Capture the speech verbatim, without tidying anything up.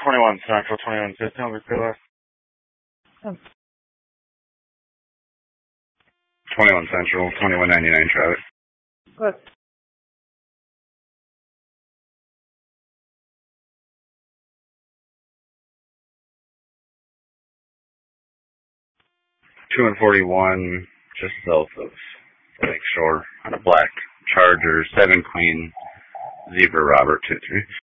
twenty-one Central, twenty-one fifty, I'll be last. Oh. twenty-one Central, twenty-one ninety-nine traffic. Good. two and forty-one, just south of Lakeshore, on a black Charger, seven Queen, Zebra Robert, two three.